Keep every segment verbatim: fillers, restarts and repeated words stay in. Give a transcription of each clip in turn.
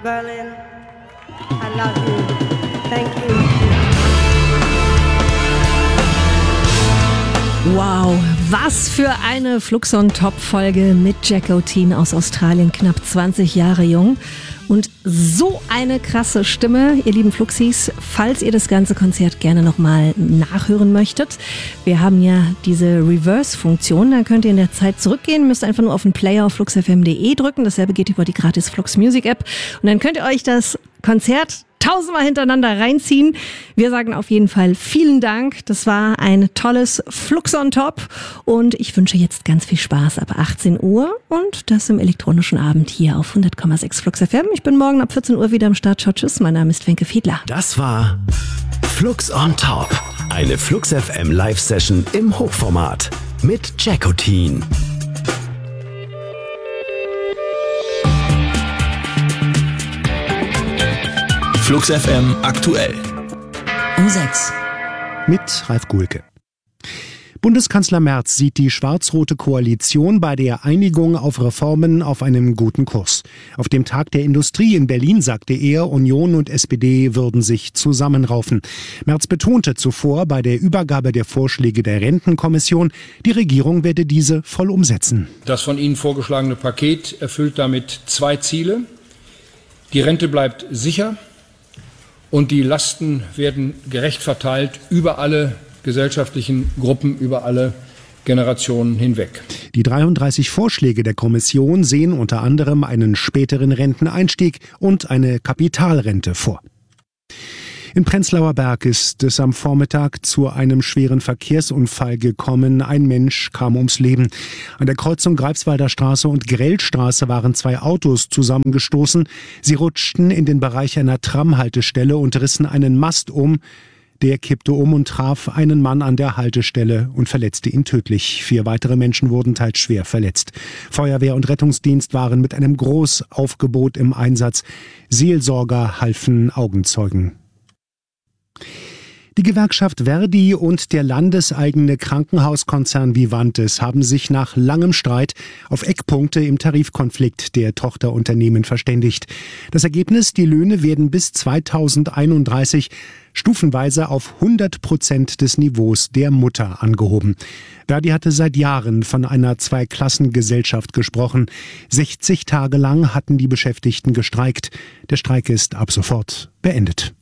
Berlin, I love you. Thank you. Wow, was für eine Flux-on-Top-Folge mit Jacquotine aus Australien, knapp zwanzig Jahre jung. Und so eine krasse Stimme, ihr lieben Fluxis, falls ihr das ganze Konzert gerne nochmal nachhören möchtet. Wir haben ja diese Reverse-Funktion, da könnt ihr in der Zeit zurückgehen, müsst einfach nur auf den Player auf flux f m punkt d e drücken, dasselbe geht über die gratis Flux Music App und dann könnt ihr euch das Konzert tausendmal hintereinander reinziehen. Wir sagen auf jeden Fall vielen Dank. Das war ein tolles Flux on Top und ich wünsche jetzt ganz viel Spaß ab achtzehn Uhr und das im elektronischen Abend hier auf hundert Komma sechs Flux F M. Ich bin morgen ab vierzehn Uhr wieder am Start. Ciao, tschüss. Mein Name ist Wenke Fiedler. Das war Flux on Top. Eine Flux F M Live-Session im Hochformat mit Jacquotine. Flux F M aktuell. Um sechs. Mit Ralf Guhlke. Bundeskanzler Merz sieht die schwarz-rote Koalition bei der Einigung auf Reformen auf einem guten Kurs. Auf dem Tag der Industrie in Berlin sagte er, Union und S P D würden sich zusammenraufen. Merz betonte zuvor bei der Übergabe der Vorschläge der Rentenkommission, die Regierung werde diese voll umsetzen. Das von Ihnen vorgeschlagene Paket erfüllt damit zwei Ziele. Die Rente bleibt sicher. Und die Lasten werden gerecht verteilt über alle gesellschaftlichen Gruppen, über alle Generationen hinweg. Die dreiunddreißig Vorschläge der Kommission sehen unter anderem einen späteren Renteneinstieg und eine Kapitalrente vor. In Prenzlauer Berg ist es am Vormittag zu einem schweren Verkehrsunfall gekommen. Ein Mensch kam ums Leben. An der Kreuzung Greifswalder Straße und Grellstraße waren zwei Autos zusammengestoßen. Sie rutschten in den Bereich einer Tramhaltestelle und rissen einen Mast um. Der kippte um und traf einen Mann an der Haltestelle und verletzte ihn tödlich. Vier weitere Menschen wurden teils schwer verletzt. Feuerwehr und Rettungsdienst waren mit einem Großaufgebot im Einsatz. Seelsorger halfen Augenzeugen. Die Gewerkschaft Verdi und der landeseigene Krankenhauskonzern Vivantes haben sich nach langem Streit auf Eckpunkte im Tarifkonflikt der Tochterunternehmen verständigt. Das Ergebnis: Die Löhne werden bis zweitausendeinunddreißig stufenweise auf hundert Prozent des Niveaus der Mutter angehoben. Verdi hatte seit Jahren von einer Zweiklassengesellschaft gesprochen. sechzig Tage lang hatten die Beschäftigten gestreikt. Der Streik ist ab sofort beendet.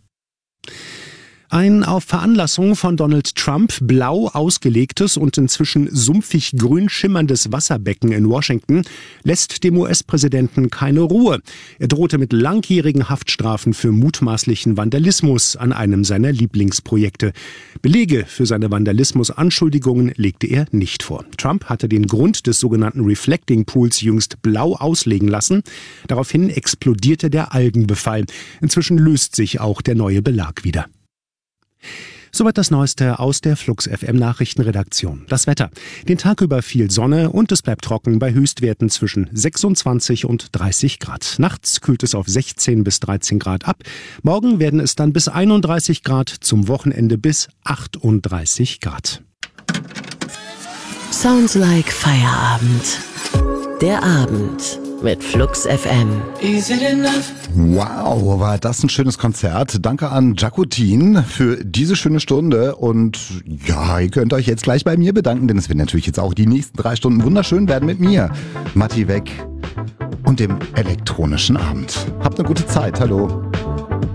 Ein auf Veranlassung von Donald Trump blau ausgelegtes und inzwischen sumpfig grün schimmerndes Wasserbecken in Washington lässt dem U S-Präsidenten keine Ruhe. Er drohte mit langjährigen Haftstrafen für mutmaßlichen Vandalismus an einem seiner Lieblingsprojekte. Belege für seine Vandalismusanschuldigungen legte er nicht vor. Trump hatte den Grund des sogenannten Reflecting Pools jüngst blau auslegen lassen. Daraufhin explodierte der Algenbefall. Inzwischen löst sich auch der neue Belag wieder. Soweit das Neueste aus der Flux F M Nachrichtenredaktion. Das Wetter. Den Tag über viel Sonne und es bleibt trocken bei Höchstwerten zwischen sechsundzwanzig und dreißig Grad. Nachts kühlt es auf sechzehn bis dreizehn Grad ab. Morgen werden es dann bis einunddreißig Grad, zum Wochenende bis achtunddreißig Grad. Sounds like Feierabend. Der Abend mit Flux F M. Wow, war das ein schönes Konzert. Danke an Jacquotine für diese schöne Stunde. Und ja, ihr könnt euch jetzt gleich bei mir bedanken, denn es wird natürlich jetzt auch die nächsten drei Stunden wunderschön werden mit mir. Matti weg und dem elektronischen Abend. Habt eine gute Zeit. Hallo.